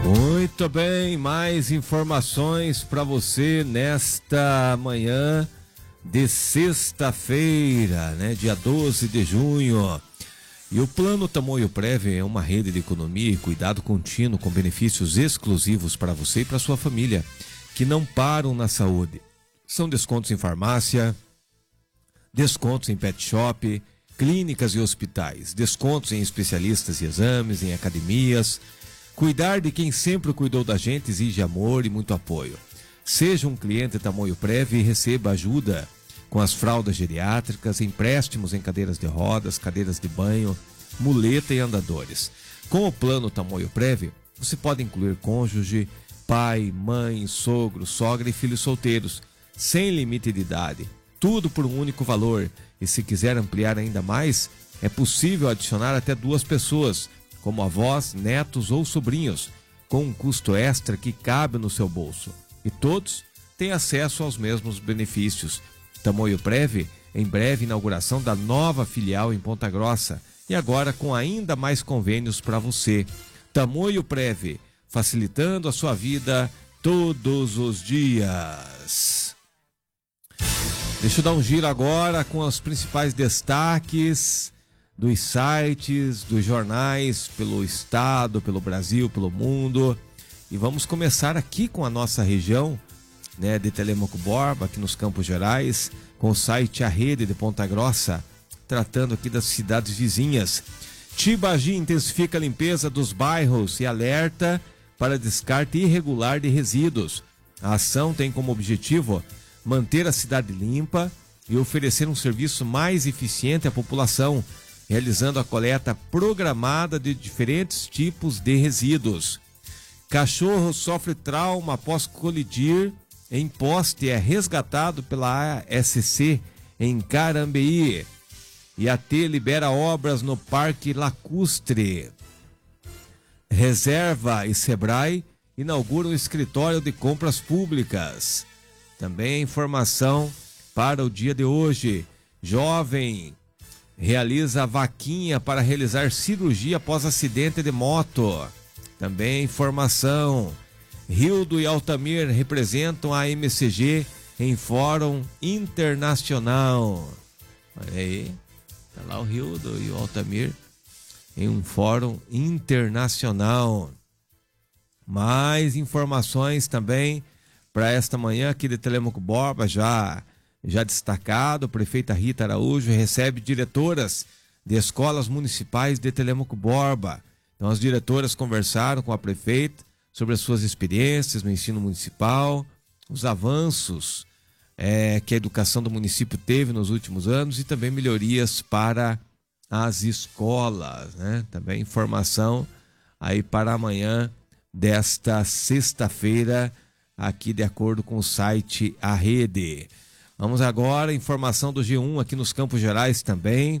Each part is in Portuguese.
Muito bem, mais informações para você nesta manhã de sexta-feira, né, dia 12 de junho. E o Plano Tamoio Prev é uma rede de economia e cuidado contínuo com benefícios exclusivos para você e para sua família, que não param na saúde. São descontos em farmácia, descontos em pet shop, clínicas e hospitais, descontos em especialistas e exames, em academias. Cuidar de quem sempre cuidou da gente exige amor e muito apoio. Seja um cliente Tamoio Prev e receba ajuda com as fraldas geriátricas, empréstimos em cadeiras de rodas, cadeiras de banho, muleta e andadores. Com o plano Tamoio Prev, você pode incluir cônjuge, pai, mãe, sogro, sogra e filhos solteiros, sem limite de idade. Tudo por um único valor. E se quiser ampliar ainda mais, é possível adicionar até 2 pessoas, como avós, netos ou sobrinhos, com um custo extra que cabe no seu bolso. E todos têm acesso aos mesmos benefícios. Tamoio Prev, em breve inauguração da nova filial em Ponta Grossa, e agora com ainda mais convênios para você. Tamoio Prev, facilitando a sua vida todos os dias. Deixa eu dar um giro agora com os principais destaques dos sites, dos jornais, pelo estado, pelo Brasil, pelo mundo. E vamos começar aqui com a nossa região, né, de Telêmaco Borba, aqui nos Campos Gerais, com o site A Rede de Ponta Grossa, tratando aqui das cidades vizinhas. Tibagi intensifica a limpeza dos bairros e alerta para descarte irregular de resíduos. A ação tem como objetivo manter a cidade limpa e oferecer um serviço mais eficiente à população, realizando a coleta programada de diferentes tipos de resíduos. Cachorro sofre trauma após colidir em poste e é resgatado pela ASC em Carambeí. E a T libera obras no Parque Lacustre. Reserva e Sebrae inauguram um escritório de compras públicas. Também informação para o dia de hoje. Jovem realiza vaquinha para realizar cirurgia após acidente de moto. Também informação. Rildo e Altamir representam a MCG em fórum internacional. Olha aí. Tá lá o Rildo e o Altamir em um fórum internacional. Mais informações também para esta manhã aqui de Telêmaco Borba, já destacado. Prefeita Rita Araújo recebe diretoras de escolas municipais de Telêmaco Borba. Então as diretoras conversaram com a prefeita sobre as suas experiências no ensino municipal, os avanços que a educação do município teve nos últimos anos e também melhorias para as escolas, né? Também informação aí para amanhã desta sexta-feira, aqui de acordo com o site A Rede. Vamos agora, informação do G1 aqui nos Campos Gerais também.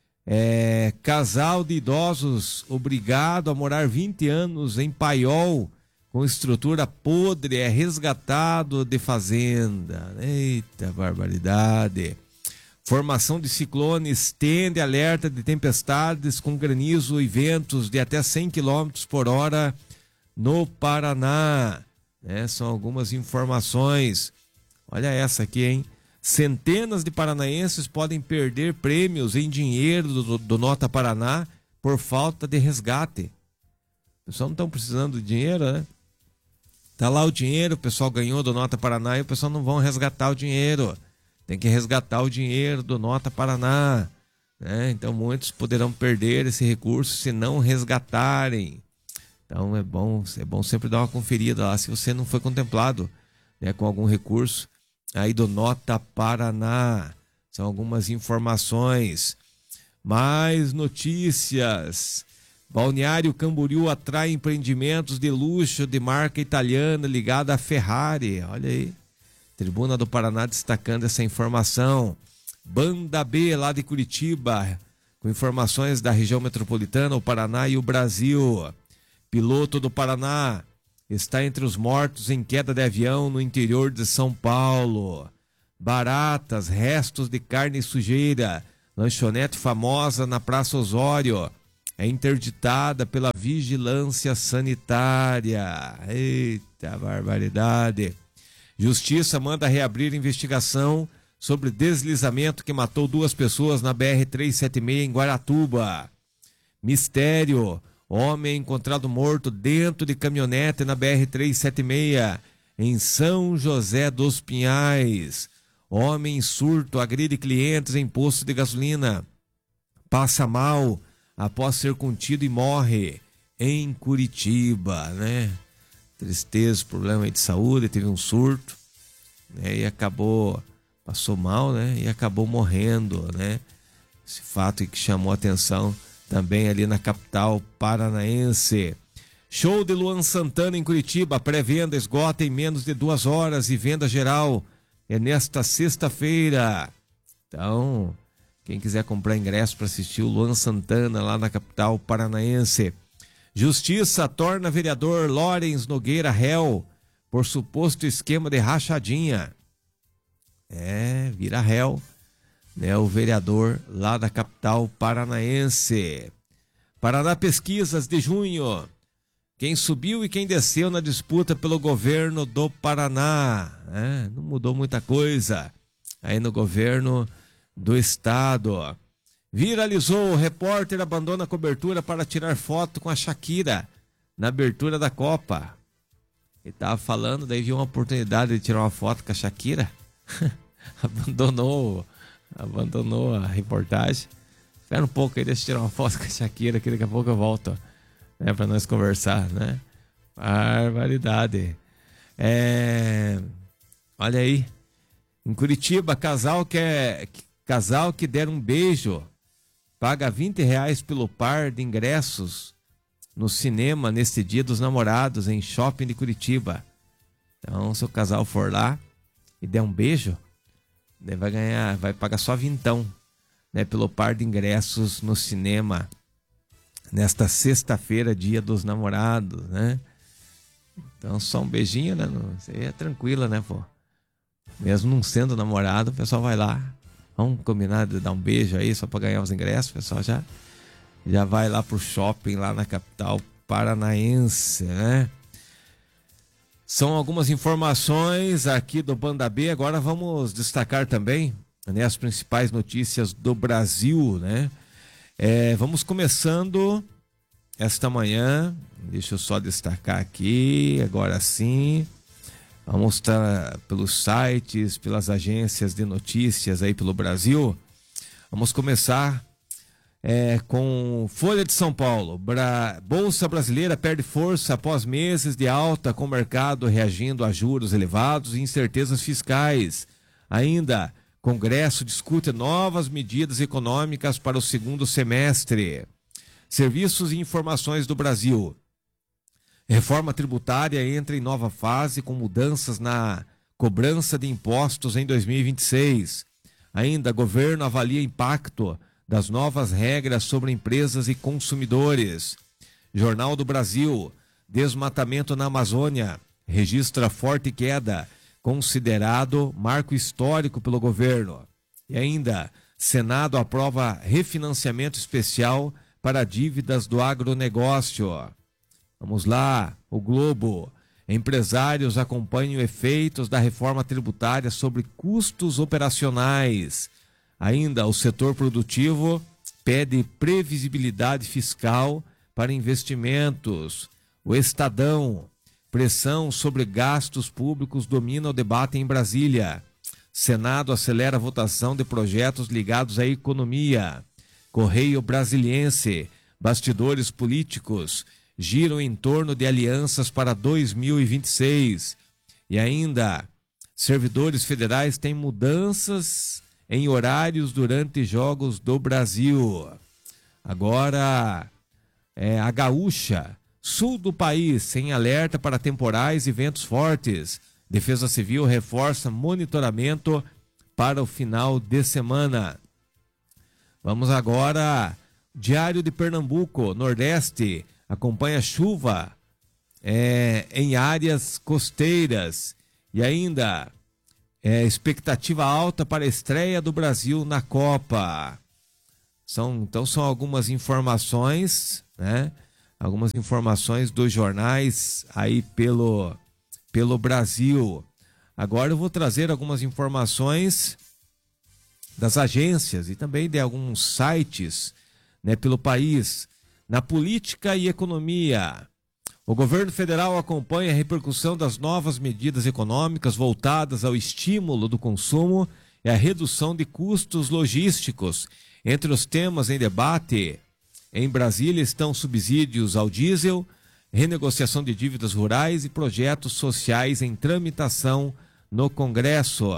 Casal de idosos obrigado a morar 20 anos em Paiol com estrutura podre é resgatado de fazenda. Eita barbaridade. Formação de ciclone estende alerta de tempestades com granizo e ventos de até 100 km por hora no Paraná. São algumas informações. Olha essa aqui, hein? Centenas de paranaenses podem perder prêmios em dinheiro do Nota Paraná por falta de resgate. O pessoal não estão precisando de dinheiro, né? Tá lá o dinheiro, o pessoal ganhou do Nota Paraná e o pessoal não vão resgatar o dinheiro. Tem que resgatar o dinheiro do Nota Paraná, né? Então muitos poderão perder esse recurso se não resgatarem. Então é bom sempre dar uma conferida lá se você não foi contemplado, né, com algum recurso aí do Nota Paraná. São algumas informações. Mais notícias. Balneário Camboriú atrai empreendimentos de luxo de marca italiana ligada à Ferrari. Olha aí. Tribuna do Paraná destacando essa informação. Banda B lá de Curitiba, com informações da região metropolitana, o Paraná e o Brasil. Piloto do Paraná está entre os mortos em queda de avião no interior de São Paulo. Baratas, restos de carne e sujeira. Lanchonete famosa na Praça Osório. é interditada pela vigilância sanitária. Eita barbaridade. Justiça manda reabrir investigação sobre deslizamento que matou 2 pessoas na BR-376 em Guaratuba. Mistério. Homem encontrado morto dentro de caminhonete na BR-376 em São José dos Pinhais. Homem em surto agride clientes em posto de gasolina. Passa mal após ser contido e morre em Curitiba, né? Tristeza, problema aí de saúde, teve um surto, né? E passou mal, né? E acabou morrendo, né? Esse fato que chamou a atenção também ali na capital paranaense. Show de Luan Santana em Curitiba, pré-venda esgota em menos de 2 horas e venda geral é nesta sexta-feira. Então, quem quiser comprar ingresso para assistir o Luan Santana lá na capital paranaense. Justiça torna vereador Lawrence Nogueira réu por suposto esquema de rachadinha. Vira réu, né? O vereador lá da capital paranaense. Paraná Pesquisas de junho. Quem subiu e quem desceu na disputa pelo governo do Paraná. Não mudou muita coisa aí no governo do estado. Viralizou, o repórter abandona a cobertura para tirar foto com a Shakira na abertura da Copa. Ele estava falando, daí viu uma oportunidade de tirar uma foto com a Shakira. abandonou a reportagem. Espera um pouco aí, deixa eu tirar uma foto com a Shakira, que daqui a pouco eu volto, né, para nós conversar, né? Barbaridade. Olha aí, em Curitiba, casal que der um beijo paga R$20 pelo par de ingressos no cinema neste Dia dos Namorados em Shopping de Curitiba. Então, se o casal for lá e der um beijo, vai pagar só vintão, né, pelo par de ingressos no cinema nesta sexta-feira, Dia dos Namorados, né? Então, só um beijinho, né? Isso aí é tranquilo, né, pô? Mesmo não sendo namorado, o pessoal vai lá. Vamos combinar de dar um beijo aí só para ganhar os ingressos. O pessoal já vai lá pro shopping lá na capital paranaense, né? São algumas informações aqui do Banda B. Agora vamos destacar também, né, as principais notícias do Brasil, né? Vamos começando esta manhã. Deixa eu só destacar aqui, agora sim. Vamos estar pelos sites, pelas agências de notícias aí pelo Brasil. Vamos começar com Folha de São Paulo. Bolsa brasileira perde força após meses de alta, com o mercado reagindo a juros elevados e incertezas fiscais. Ainda, Congresso discute novas medidas econômicas para o segundo semestre. Serviços e informações do Brasil. Reforma tributária entra em nova fase com mudanças na cobrança de impostos em 2026. Ainda, governo avalia impacto das novas regras sobre empresas e consumidores. Jornal do Brasil. Desmatamento na Amazônia registra forte queda, considerado marco histórico pelo governo. E ainda, Senado aprova refinanciamento especial para dívidas do agronegócio. Vamos lá, o Globo. Empresários acompanham efeitos da reforma tributária sobre custos operacionais. Ainda, o setor produtivo pede previsibilidade fiscal para investimentos. O Estadão. Pressão sobre gastos públicos domina o debate em Brasília. Senado acelera a votação de projetos ligados à economia. Correio Brasiliense. Bastidores políticos giram em torno de alianças para 2026. E ainda, servidores federais têm mudanças em horários durante Jogos do Brasil. Agora, a Gaúcha, sul do país, sem alerta para temporais e ventos fortes. Defesa Civil reforça monitoramento para o final de semana. Vamos agora, Diário de Pernambuco, Nordeste, acompanha chuva em áreas costeiras. E ainda, expectativa alta para a estreia do Brasil na Copa. São algumas informações, né? Algumas informações dos jornais aí pelo Brasil. Agora eu vou trazer algumas informações das agências e também de alguns sites, né, pelo país. Na política e economia, o governo federal acompanha a repercussão das novas medidas econômicas voltadas ao estímulo do consumo e à redução de custos logísticos. Entre os temas em debate em Brasília estão subsídios ao diesel, renegociação de dívidas rurais e projetos sociais em tramitação no Congresso.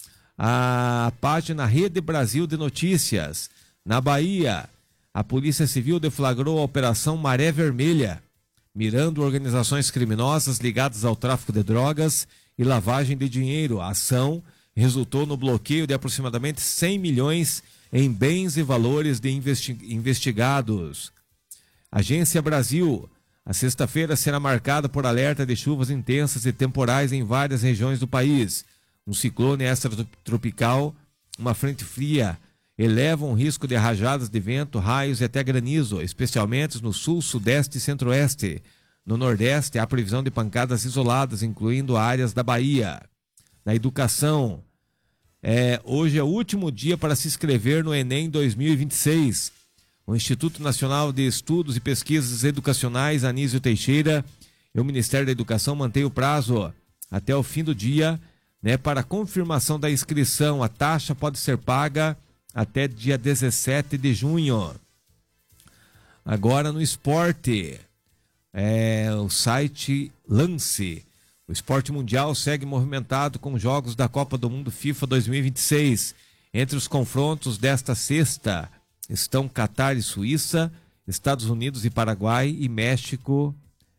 A página Rede Brasil de Notícias. Na Bahia, a Polícia Civil deflagrou a Operação Maré Vermelha, mirando organizações criminosas ligadas ao tráfico de drogas e lavagem de dinheiro. A ação resultou no bloqueio de aproximadamente 100 milhões em bens e valores de investigados. Agência Brasil. A sexta-feira será marcada por alerta de chuvas intensas e temporais em várias regiões do país. Um ciclone extratropical, uma frente fria, elevam o risco de rajadas de vento, raios e até granizo, especialmente no sul, sudeste e centro-oeste. No nordeste, há previsão de pancadas isoladas, incluindo áreas da Bahia. Na educação, hoje é o último dia para se inscrever no Enem 2026. O Instituto Nacional de Estudos e Pesquisas Educacionais, Anísio Teixeira, e o Ministério da Educação mantém o prazo até o fim do dia, né, para confirmação da inscrição. A taxa pode ser paga até dia 17 de junho. Agora no esporte, o site Lance. O esporte mundial segue movimentado com jogos da Copa do Mundo FIFA 2026. Entre os confrontos desta sexta estão Catar e Suíça, Estados Unidos e Paraguai, e México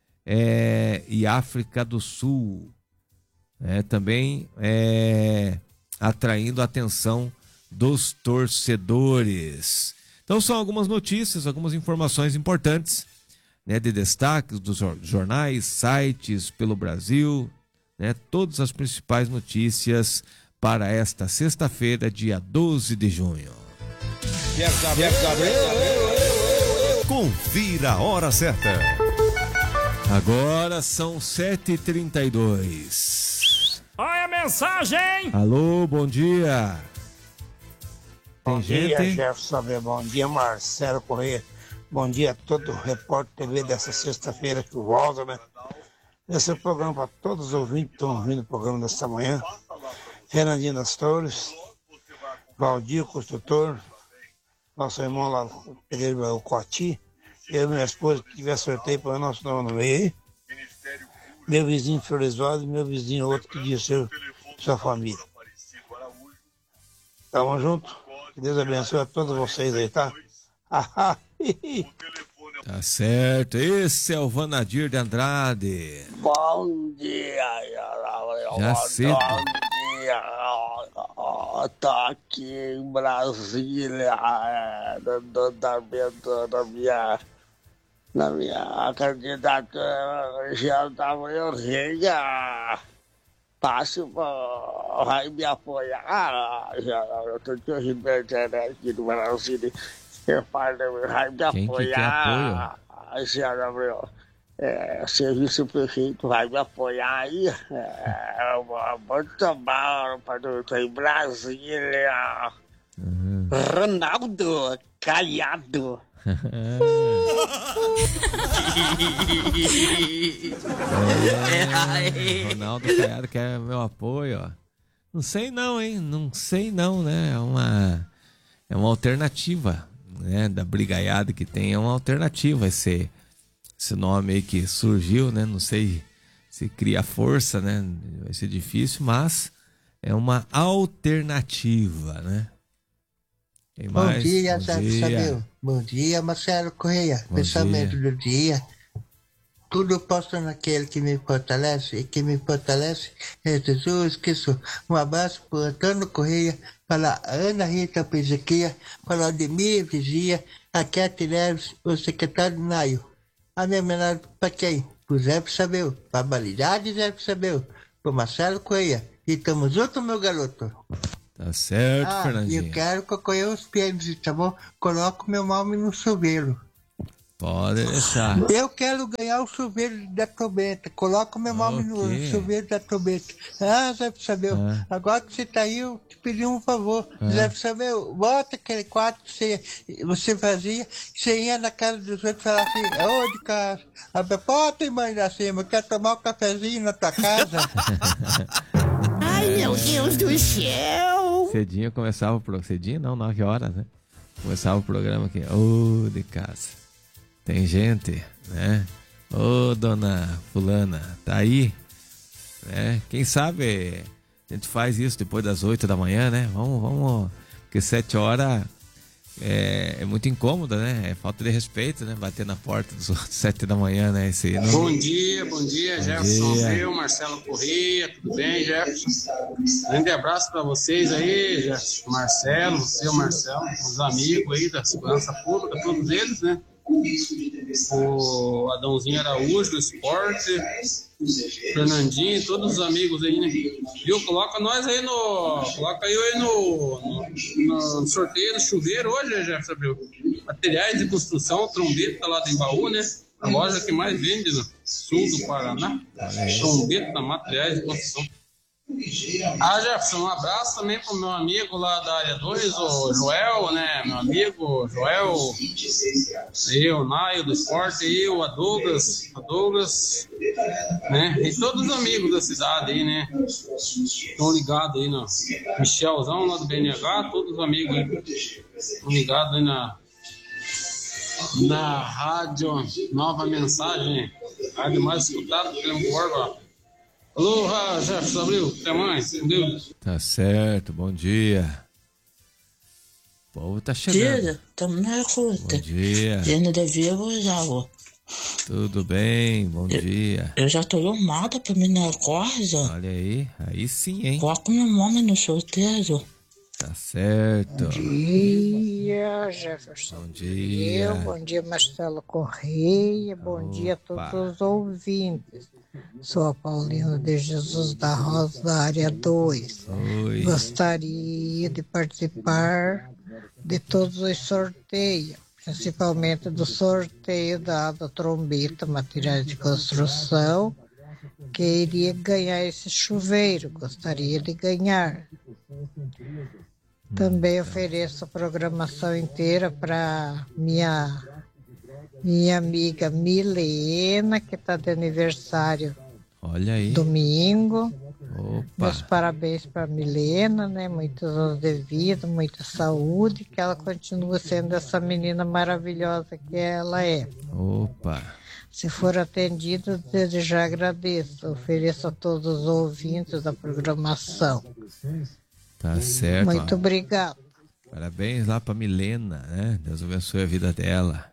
e África do Sul. Também atraindo a atenção dos torcedores. Então são algumas notícias, algumas informações importantes, né, de destaques dos jornais, sites pelo Brasil, né, todas as principais notícias para esta sexta-feira, dia 12 de junho. Confira a hora certa. Agora são 7h32. Olha a mensagem! Alô, bom dia. Tem Bom gente? dia, Jefferson. Bom dia, Marcelo Corrêa. Bom dia a todo o repórter TV dessa sexta-feira chuvosa, né? Esse é o programa para todos os ouvintes que estão ouvindo o programa desta manhã. Fernandinho das Torres, Valdir, construtor, nosso irmão lá, o Coati, eu e minha esposa, que tiver sorteio para nosso nome no meio aí. Meu vizinho Floresvaldo e meu vizinho outro que diz ser sua família. Tamo junto. Que Deus abençoe a todos vocês aí, tá? Tá certo. Esse é o Vanadir de Andrade. Bom dia, Já cedo. bom dia. Tá aqui em Brasília, na minha candidatura já estava eu passe, vai me apoiar. Eu tô te ouvindo na internet aqui do Brasília. Vai me apoiar. Serviço prefeito vai me apoiar aí. Muito bom, estou em Brasília. Ronaldo Caiado. Ronaldo Caiado quer meu apoio, ó. Não sei não, hein? Não sei não, né? É uma alternativa, né? Da brigaiada que tem, é uma alternativa esse nome aí que surgiu, né? Não sei se cria força, né? Vai ser difícil, mas é uma alternativa, né? Tem mais? Bom dia, Sabeu. Bom dia, Marcelo Correia. Bom Pensamento dia. do dia. Tudo posso naquele que me fortalece, e que me fortalece é Jesus Cristo. Um abraço para Antônio Correia, para a Ana Rita Pezequia, para o Ademir Vigia, a Kete Neves, o secretário Naio. A minha menor para quem? Para o Zé Sabeu, para a Balidade Zé Sabeu, para o Marcelo Correia. E tamo junto, meu garoto. Tá certo, Fernandinho. Eu quero concorrer os prêmios, tá bom? Coloco meu nome no chuveiro. Pode deixar. Eu quero ganhar o chuveiro da Trombeta. Coloca o meu nome no chuveiro da Trombeta. Zé Samuel, agora que você tá aí, eu te pedi um favor. Zé Samuel, bota aquele quadro que você fazia, você ia na casa dos outros e falava assim, ô de casa, bota aí, mãe da cima, eu quero tomar um cafezinho na tua casa. Ai, meu Deus do céu! Cedinho começava o programa. Cedinho não, 9 horas, né? Começava o programa aqui. De casa. Tem gente, né? Dona fulana, tá aí? Né? Quem sabe a gente faz isso depois das 8 da manhã, né? Vamos. Porque 7 horas é muito incômodo, né? É falta de respeito, né? Bater na porta dos outros 7 da manhã, né? Esse não... Bom dia, Jefferson. Eu, Marcelo Corrêa, tudo bem, Jefferson? Grande abraço para vocês aí, Jefferson, Marcelo, os amigos aí da segurança pública, todos eles, né? O Adãozinho Araújo do esporte, Fernandinho, todos os amigos aí, né? Viu? Coloca nós aí no sorteio do chuveiro hoje, Jefferson Abreu. Materiais de construção, trombeta lá de Embaú, né? A loja que mais vende no sul do Paraná. Trombeta, materiais de construção. Jefferson, um abraço também pro meu amigo lá da área 2, o Joel, né? Meu amigo Joel, aí, o Naio do esporte aí, o Douglas, né? E todos os amigos da cidade aí, né? Estão ligados aí no Michelzão lá do BNH, todos os amigos aí estão ligados aí na rádio Nova Mensagem, rádio mais escutada do Campo Borba. Alô, Jefferson Abreu, até mais, entendeu? Tá certo, bom dia. O povo tá chegando. Dia, estamos na ruta. Bom dia. Dentro da Vila Jaú. Tudo bem, bom dia. Eu já tô arrumada pra mim na casa. Olha aí sim, hein? Coloca meu nome no sorteio. Tá certo. Bom dia, Jefferson. Bom dia. Bom dia, Marcelo Correia. Bom dia a todos os ouvintes. Sou a Paulina de Jesus da Rosa, da área 2. Oi. Gostaria de participar de todos os sorteios, principalmente do sorteio da trombeta, materiais de construção, que iria ganhar esse chuveiro. Gostaria de ganhar. Também ofereço a programação inteira para minha amiga Milena, que está de aniversário. Olha aí. Domingo. Opa. Meus parabéns para Milena, né? Muitos anos de vida, muita saúde, que ela continue sendo essa menina maravilhosa que ela é. Opa. Se for atendido, desde já agradeço. Ofereço a todos os ouvintes da programação. Tá certo. Muito obrigado. Parabéns lá pra Milena, né? Deus abençoe a vida dela.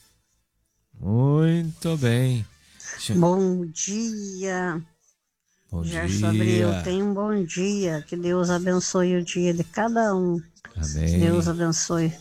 Muito bem. Bom dia. Bom Jefferson dia. Abreu, tenha um bom dia. Que Deus abençoe o dia de cada um. Amém. Deus abençoe.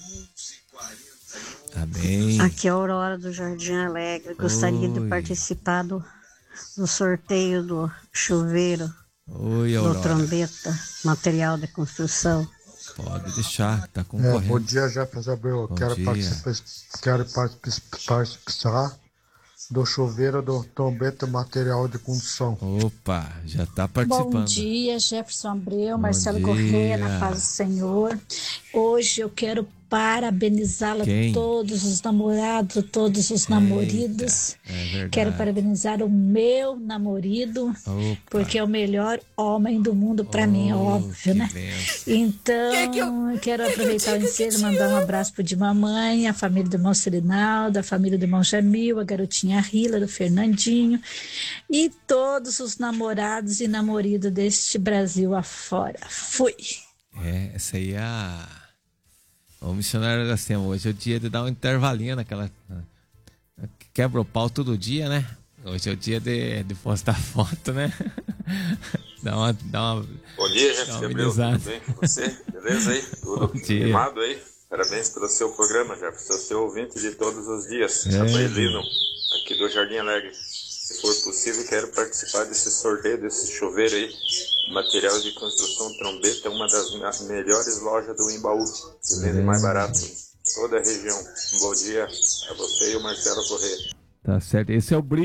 Amém. Aqui é a Aurora do Jardim Alegre. Gostaria de participar do sorteio do chuveiro. Oi, Aurora. Do trombeta, material de construção. Pode deixar, tá concorrendo. Bom dia, Jefferson Abreu. Quero participar do chuveiro do trombeta, material de construção. Opa, já tá participando. Bom dia, Jefferson Abreu, Marcelo Correia, na paz do Senhor. Hoje eu quero parabenizá-la todos os namorados, todos os namoridos. Quero parabenizar o meu namorado, porque é o melhor homem do mundo para mim, é óbvio, né? Então, quero aproveitar o ensejo e mandar um abraço pro de mamãe, a família do irmão Serinaldo, a família do irmão Jamil, a garotinha Rila, do Fernandinho, e todos os namorados e namoridos deste Brasil afora. Fui! Essa aí é o missionário da SEMA. Hoje é o dia de dar um intervalinho naquela... Quebra o pau todo dia, né? Hoje é o dia de postar foto, né? dá uma Bom dia, Jefferson Abreu. Tudo bem com você? Beleza aí? Tudo animado aí? Parabéns pelo seu programa, Jefferson. Sou seu ouvinte de todos os dias. Rafaelino, aqui do Jardim Alegre. Se for possível, quero participar desse sorteio, desse chuveiro aí. Material de construção Trombeta, uma das melhores lojas do Embaú, que vende mais barato em toda a região. Um bom dia a você e o Marcelo Corrêa. Tá certo, esse é o